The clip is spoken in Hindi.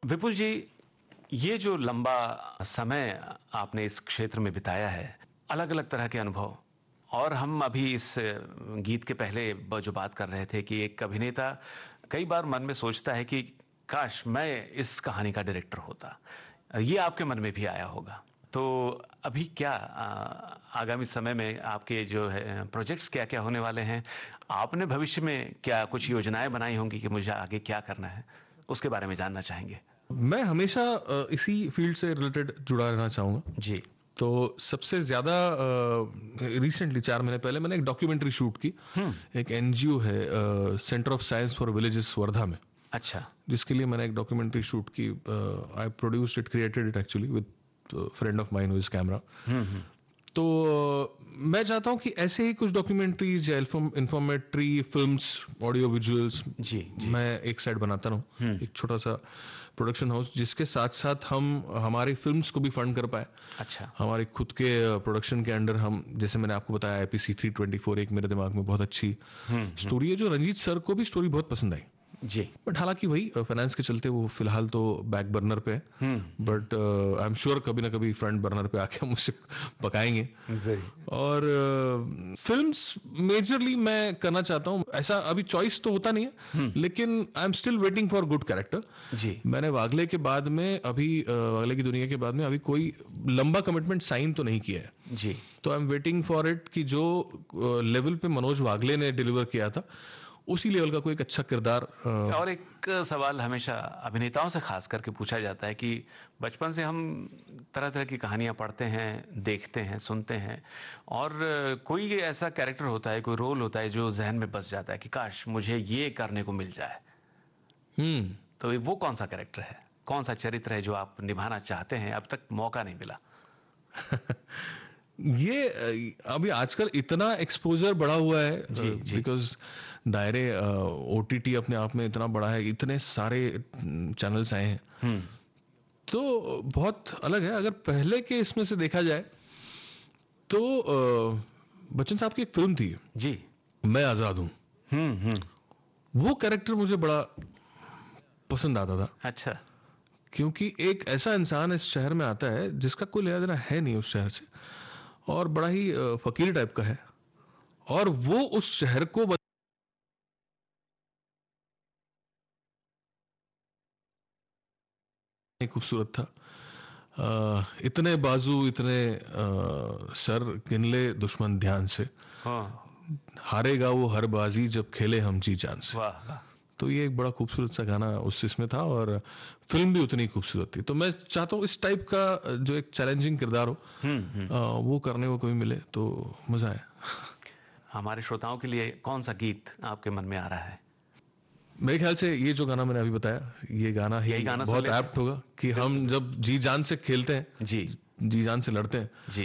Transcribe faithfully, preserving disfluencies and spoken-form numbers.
विपुल जी, ये जो लंबा समय आपने इस क्षेत्र में बिताया है, अलग-अलग तरह के अनुभव, और हम अभी इस गीत के पहले ब जो बात कर रहे थे कि एक अभिनेता कई बार मन में सोचता है कि काश मैं इस कहानी का डायरेक्टर होता। ये आपके मन में भी आया होगा। तो अभी क्या अ, आगामी समय में आपके जो है प्रोजेक्ट्स क्या-क्या होने वाले हैं? आपने भविष्य में क्या कुछ योजनाएँ बनाई होंगी कि मुझे आगे क्या करना है? उसके बारे में जानना चाहेंगे। मैं हमेशा अ, इसी फील्ड से रिलेटेड जुड़ा रहना चाहूँगा। जी। तो सबसे ज़्यादा अ, रिसेंटली चार महीने पहले मैंने एक डॉक्यूमेंट्री शूट की। एक एनजीओ है अ, centre of science for villages Wardha में, अच्छा। जिसके लिए मैंने एक डॉक्यूमेंट्री शूट की। आई produced it, created it actually with friend of mine who is camera. तो अ, मैं चाहता हूँ कि ऐसे ही कुछ डॉक्यूमेंट्रीज या इंफॉर्मेटरी फिल्म्स, ऑडियो विजुअल्स, जी, जी। मैं एक साइड बनाता रहूँ, एक छोटा सा प्रोडक्शन हाउस, जिसके साथ साथ हम हमारी फिल्म्स को भी फंड कर पाए। अच्छा। हमारे खुद के प्रोडक्शन के अंडर हम, जैसे मैंने आपको बताया, आईपीसी थ्री ट्वेंटी फोर एक मेरे दिमाग में बहुत अच्छी स्टोरी है, जो रंजीत सर को भी स्टोरी बहुत पसंद आई। जी। बट हालांकि वही फाइनेंस के चलते वो फिलहाल तो बैक बर्नर पे है। बट आई एम श्योर कभी ना कभी फ्रंट बर्नर पे आके हम उसे पकाएंगे। ज़रूर। और फिल्म्स मेजरली मैं करना चाहता हूँ। ऐसा अभी चॉइस तो होता नहीं है, लेकिन I am still waiting for good character. जी। मैंने वागले के बाद में अभी अ, वागले की दुनिया के बाद में अभी कोई लंबा कमिटमेंट साइन तो नहीं किया है। जी। तो I am waiting for it कि जो लेवल पे मनोज वागले ने डिलीवर किया था, उसी लेवल का कोई एक अच्छा किरदार। अ, और एक सवाल हमेशा अभिनेताओं से खास करके पूछा जाता है कि बचपन से हम तरह-तरह की कहानियाँ पढ़ते हैं, देखते हैं, सुनते हैं, और कोई ऐसा कैरेक्टर होता है, कोई रोल होता है जो ज़हन में बस जाता है कि काश मुझे ये करने को मिल जाए। हम्म तो वो कौन-सा कैरेक्टर है? कौन-सा चरित्र है जो आप निभाना चाहते हैं, अब तक मौका नहीं मिला? ये अ, अभी आजकल इतना एक्सपोजर बढ़ा हुआ है, जी, जी। बिकॉज दायरे ओटीटी अपने आप में इतना बड़ा है, इतने सारे चैनल्स आए हैं, तो बहुत अलग है। अगर पहले के इसमें से देखा जाए तो अ, बच्चन साहब की एक फिल्म थी, जी। मैं आज़ाद हूँ। हुँ, हुँ। वो कैरेक्टर मुझे बड़ा पसंद आता था, अच्छा। क्योंकि एक ऐसा इंसान इस शहर में आता है जिसका कोई लेना देना है नहीं उस शहर से, और बड़ा ही अ, फकीर टाइप का है, और वो उस शहर को बड़ा खूबसूरत था। अ, इतने बाजू, इतने अ, सर, गिन ले दुश्मन ध्यान से, हाँ। हारेगा वो हर बाजी जब खेले हम जी जान से। वाह, वाह! तो ये एक बड़ा खूबसूरत सा गाना उस इसमें था, और फिल्म भी उतनी खूबसूरत थी। तो मैं चाहता हूँ इस टाइप का जो एक चैलेंजिंग किरदार हो, अ, वो करने को कभी मिले तो मजा आए। हमारे श्रोताओं के लिए कौन-सा गीत आपके मन में आ रहा है? मेरे ख्याल से ये जो गाना मैंने अभी बताया, ये गाना ही यही गाना सुन बहुत लेते हैं? एप्ट होगा कि हम बिल्कुल। जब जी जान से खेलते हैं, जी, जी जान से लड़ते हैं, जी।